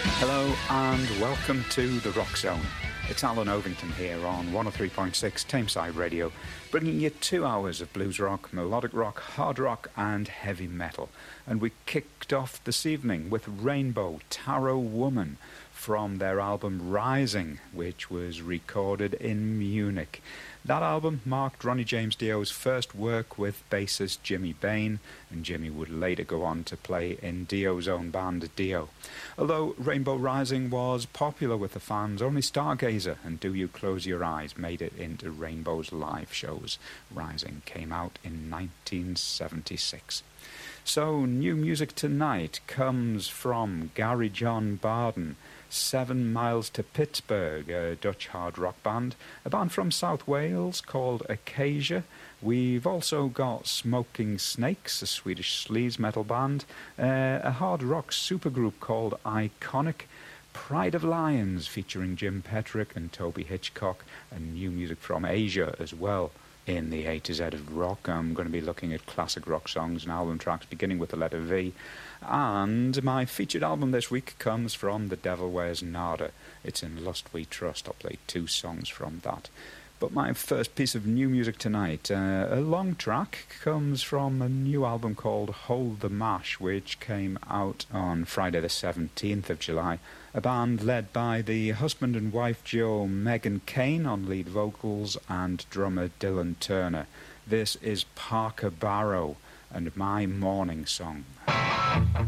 Hello and welcome to The Rock Zone. It's Alan Ovington here on 103.6 Tameside Radio, bringing you 2 hours of blues rock, melodic rock, hard rock and heavy metal. And we kicked off this evening with Rainbow Tarot Woman from their album Rising, which was recorded in Munich. That album marked Ronnie James Dio's first work with bassist Jimmy Bain, and Jimmy would later go on to play in Dio's own band Dio. Although Rainbow Rising was popular with the fans, only Stargazer and Do You Close Your Eyes made it into Rainbow's live shows. Rising came out in 1976. So, new music tonight comes from Gary John Barden, 7 Miles to Pittsburgh, a Dutch hard rock band, a band from South Wales called Acacia. We've also got Smoking Snakes, a Swedish sleaze metal band, a hard rock supergroup called Iconic, Pride of Lions featuring Jim Petrick and Toby Hitchcock, and new music from Asia as well. In the A to Z of rock, I'm going to be looking at classic rock songs and album tracks beginning with the letter V. And my featured album this week comes from The Devil Wears Nada. It's in Lust We Trust. I'll play 2 songs from that. But my first piece of new music tonight, a long track, comes from a new album called Hold the Mash, which came out on Friday the 17th of July. A band led by the husband and wife duo Megan Kane on lead vocals and drummer Dylan Turner. This is Parker Barrow and My Morning Song.